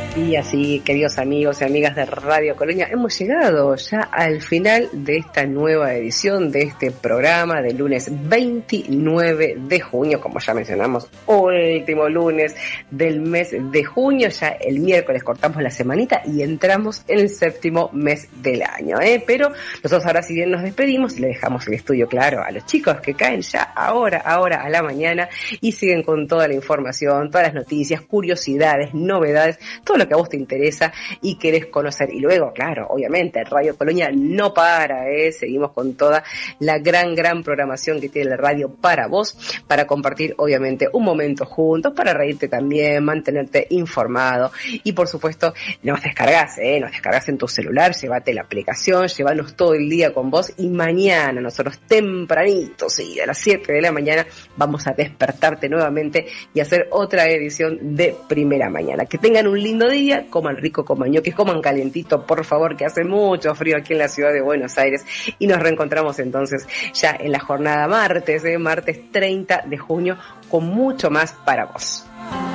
Y así, queridos amigos y amigas de Radio Colonia, hemos llegado ya al final de esta nueva edición de este programa del lunes 29 de junio, como ya mencionamos, último lunes del mes de junio. Ya el miércoles cortamos la semanita y entramos en el séptimo mes del año, Pero nosotros ahora si bien nos despedimos y le dejamos el estudio claro a los chicos que caen ya ahora a la mañana y siguen con toda la información, todas las noticias, curiosidades, novedades, todo lo que a vos te interesa y querés conocer. Y luego, claro, obviamente, Radio Colonia no para, seguimos con toda la gran programación que tiene la radio para vos, para compartir, obviamente, un momento juntos, para reírte también, mantenerte informado y, por supuesto, nos descargas en tu celular, llévate la aplicación, llévanos todo el día con vos y mañana nosotros tempranito, sí, a las 7 de la mañana vamos a despertarte nuevamente y hacer otra edición de Primera Mañana. Que tengan un lindo día, coman rico, coman ñoquis, coman calentito, por favor, que hace mucho frío aquí en la ciudad de Buenos Aires, y nos reencontramos entonces ya en la jornada martes 30 de junio, con mucho más para vos.